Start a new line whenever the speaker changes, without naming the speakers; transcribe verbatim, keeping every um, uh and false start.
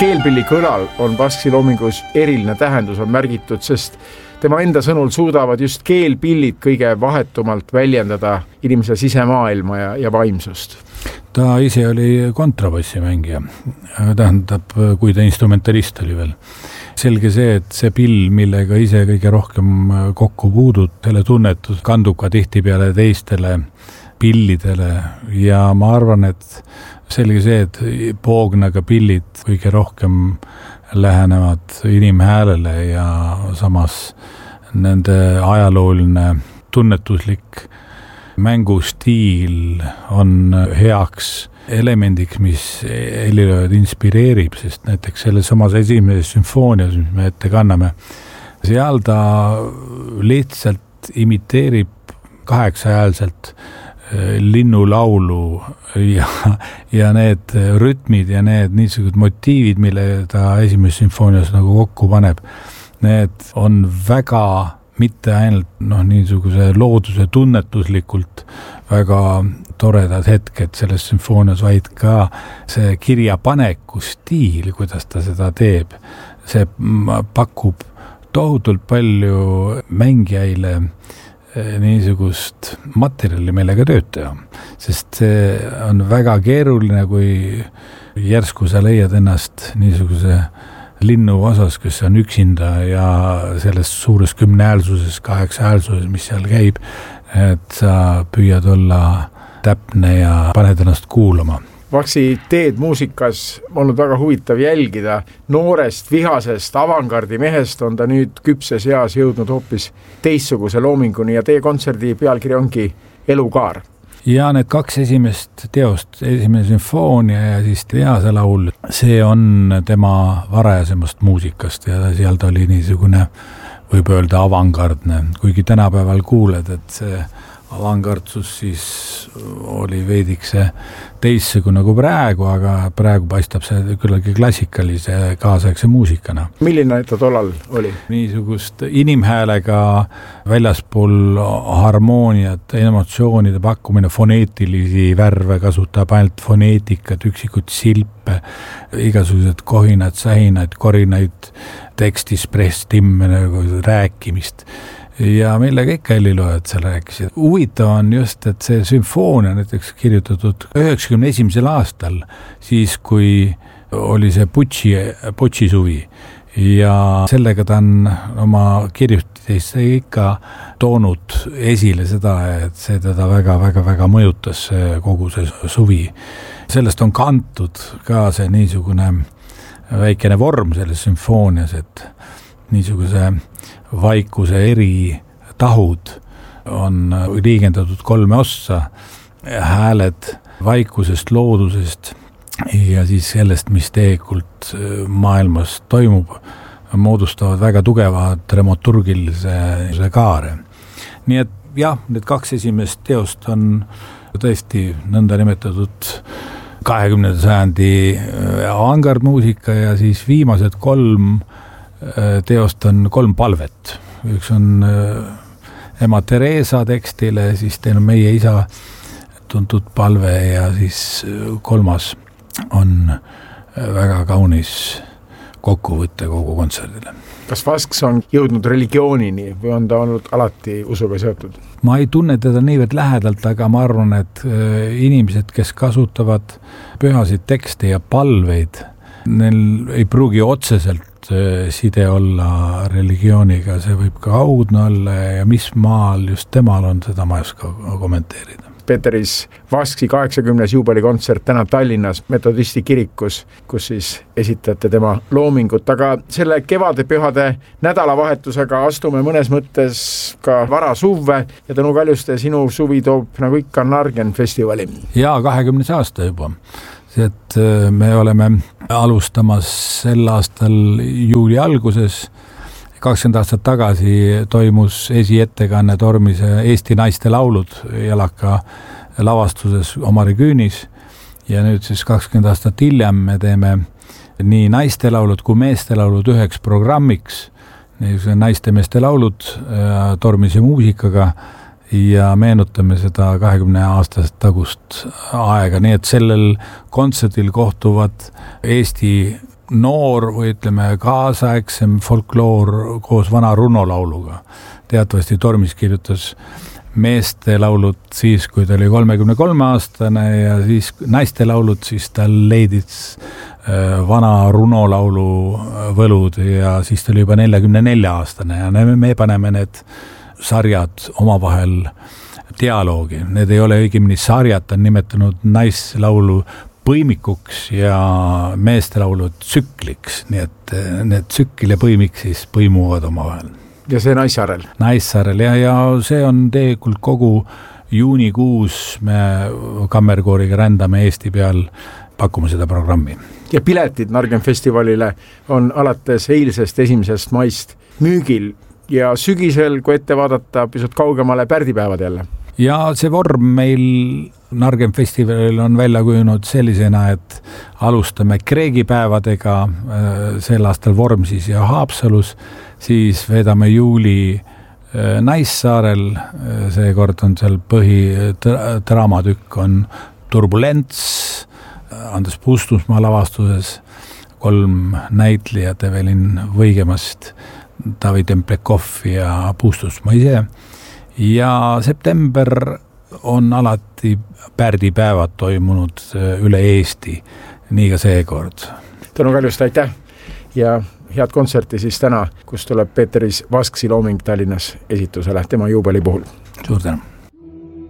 Keelpilli kõlal on Vasksi loomingus eriline tähendus on märgitud, sest tema enda sõnul suudavad just keelpillid kõige vahetumalt väljendada inimese sisemaailma ja, ja vaimsust.
Ta ise oli kontrabassimängija, tähendab, kui ta instrumentalist oli veel. Selge see, et see pill, millega ise kõige rohkem kokku puudud, selle tunnetus kandub ka tihti peale teistele pillidele ja ma arvan, et selge see, et poognaga pillid kõige rohkem lähenevad inimhäälele ja samas nende ajalooline tunnetuslik mängustiil on heaks elemendiks, mis helilööjad inspireerib, sest näiteks selles samas esimeses sümfoonias, mis me ette kanname, seal ta lihtsalt imiteerib kaheksahäälselt linnulaulu ja, ja need rütmid ja need niisugused motiivid, mille ta esimeses sümfoonias nagu kokku paneb, need on väga mitte ainult noh, niisuguse looduse tunnetuslikult väga toredad hetked selles sümfoonias, vaid ka see kirjapaneku stiil, kuidas ta seda teeb. See pakub tohutult palju mängijaile niisugust materjali meelega töötaja, sest see on väga keeruline, kui järsku sa leiad ennast niisuguse linnu osas, kes on üksinda ja selles suures kümnehäälsuses, kaheksahäälsuses, mis seal käib, et sa püüad olla täpne ja paned ennast kuulama.
Vaksi teed muusikas olnud väga huvitav jälgida. Noorest, vihasest, avangardi mehest on ta nüüd küpses eas jõudnud hoopis teistsuguse loominguni ja teie kontserdi pealkiri ongi Elukaar.
Ja need kaks esimest teost, esimene sümfoonia ja siis Tease laul, see on tema varajasemast muusikast ja seal ta oli niisugune, võib öelda avangardne, kuigi tänapäeval kuuled, et see avangardsus siis oli veidikse teissugune nagu praegu, aga praegu paistab see küllagi klassikalise kaasaegse muusikana.
Milline ta tollal oli?
Niisugust inimhäälega väljaspool harmooniat, emotsioonide pakkumine, foneetilisi värve kasutab ainult foneetikat, üksikud silpe, igasugused kohinad, sähinad, korinaid, tekstis, press-timme, nagu rääkimist. Ja millega ikka heliloojad seal rääkisid. Huvitav on just, et see sümfoonia näiteks kirjutatud üheksakümne esimesel aastal, siis kui oli see Butši, Butši suvi ja sellega ta on oma kirjutides ikka toonud esile seda, et see teda väga-väga-väga mõjutas kogu see suvi. Sellest on kantud ka see niisugune väikene vorm selles sümfoonias, et niisuguse vaikuse eri tahud on liigendatud kolme ossa, hääled vaikusest, loodusest ja siis sellest, mis tegelikult maailmas toimub, moodustavad väga tugevad dramaturgilise kaare. Nii et jah, need kaks esimest teost on tõesti nõnda nimetatud kahekümnenda sajandi avangardmuusika ja siis viimased kolm teost on kolm palvet. Üks on ema Teresa tekstile, siis teil on meie isa tuntud palve ja siis kolmas on väga kaunis kokkuvõtte kogu kontserdile.
Kas Vasks on jõudnud religioonini või on ta olnud alati usuga seotud?
Ma ei tunne teda niivõrd lähedalt, aga ma arvan, et inimesed, kes kasutavad pühasid tekste ja palveid, neil ei pruugi otseselt side olla religiooniga, see võib ka audne olla ja mis maal just temal on, seda ma ei oska kommenteerida.
Peteris Vaski kaheksakümnes juubelikontsert täna Tallinnas metodisti kirikus, kus siis esitate tema loomingut, aga selle kevadepühade nädalavahetusega astume mõnes mõttes ka vara suvve ja Tõnu Kaljuste sinu suvi toob nagu ikka Nargen festivali.
Ja kahekümnes aasta juba. See, et me oleme alustamas sel aastal juuli alguses, kakskümmend aastat tagasi toimus esiettekanne Tormise Eesti naiste laulud Jalaka lavastuses Omari Küünis ja nüüd siis kakskümmend aastat hiljem me teeme nii naiste laulud kui meeste laulud üheks programmiks, naiste meeste laulud Tormise muusikaga ja meenutame seda kahekümne aastast tagust aega, nii et sellel kontserdil kohtuvad Eesti noor või ütleme kaasaegsem folkloor koos vana Runo lauluga. Teatavasti Tormis kirjutas meeste laulud siis, kui ta oli kolmekümne kolme aastane ja siis naiste laulud, siis ta leidis vana Runo laulu võlud ja siis ta oli juba neljakümne nelja aastane ja me paneme need sarjad omavahel dialoogi. Need ei ole õigemini sarjad, ta on nimetanud naislaulu põimikuks ja meeste laulud tsükliks, nii et need tsükil ja põimik siis põimuvad omavahel.
Ja see Naissaarel?
Naissaarel ja, ja see on tegelikult kogu juunikuus me kammerkooriga rändame Eesti peal, pakume seda programmi.
Ja piletid Nargen festivalile on alates eilsest esimesest maist müügil ja sügisel, kui ette vaadata pisut kaugemale pärdipäevad jälle.
Ja see vorm meil Nargen festivalil on välja kujunud sellisena, et alustame kreegipäevadega sel aastal Vormsis ja Haapsalus, siis vedame juuli Naissaarel, seekord on seal põhi draamatükk on Turbulents, Andres Pustusmaa lavastuses, kolm näitlejat Evelin Võigemast, David Templekov ja Pustusmaa ise. Ja september on alati pärdipäevad toimunud üle Eesti, nii ka seekord.
Tõnu Kaljuste, aitäh ja head kontserti siis täna, kus tuleb Peeteris Vasksi looming Tallinnas esitusele tema juubeli puhul.
Suur tänu.